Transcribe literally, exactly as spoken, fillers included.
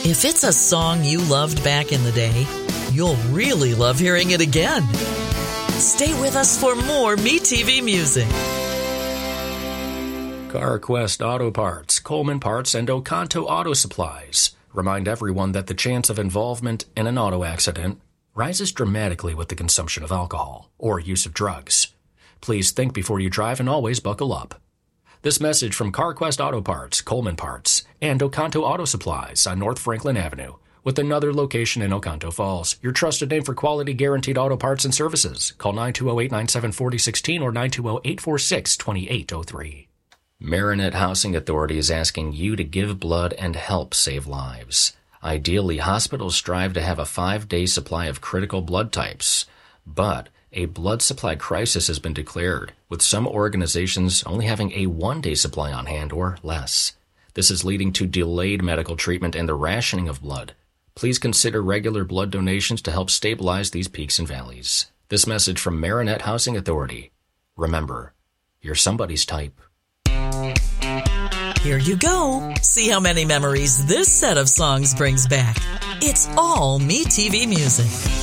If it's a song you loved back in the day, you'll really love hearing it again. Stay with us for more MeTV music. CarQuest Auto Parts, Coleman Parts, and Oconto Auto Supplies remind everyone that the chance of involvement in an auto accident rises dramatically with the consumption of alcohol or use of drugs. Please think before you drive and always buckle up. This message from CarQuest Auto Parts, Coleman Parts, and Oconto Auto Supplies on North Franklin Avenue, with another location in Oconto Falls. Your trusted name for quality guaranteed auto parts and services. Call nine two zero, eight nine seven, four zero one six or nine two zero, eight four six, two eight zero three. Marinette Housing Authority is asking you to give blood and help save lives. Ideally, hospitals strive to have a five-day supply of critical blood types, but a blood supply crisis has been declared, with some organizations only having a one-day supply on hand or less. This is leading to delayed medical treatment and the rationing of blood. Please consider regular blood donations to help stabilize these peaks and valleys. This message from Marinette Housing Authority. Remember, you're somebody's type. Here you go. See how many memories this set of songs brings back. It's all MeTV music.